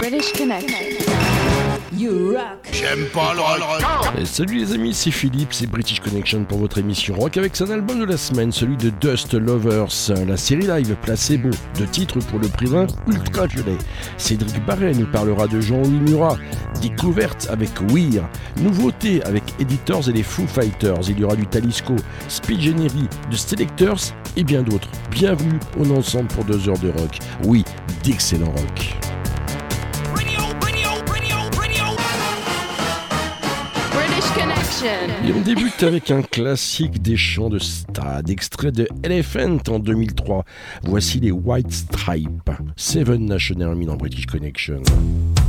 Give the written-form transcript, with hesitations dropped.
British Connection. You rock. J'aime pas le rock. Salut les amis, c'est Philippe, c'est British Connection pour votre émission rock avec son album de la semaine, celui de Dust Lovers, la série live Placebo, de titres pour le prix d'un ultra gelé. Cédric Barret nous parlera de Jean-Louis Murat, découverte avec Weir, nouveauté avec Editors et les Foo Fighters, il y aura du Talisco, Speed Genery, de Selectors et bien d'autres. Bienvenue, on est ensemble pour 2 heures de rock. Oui, d'excellent rock. Et on débute avec un classique des chants de stade, extrait de Elephant en 2003. Voici les White Stripes, Seven Nation Army dans British Connection.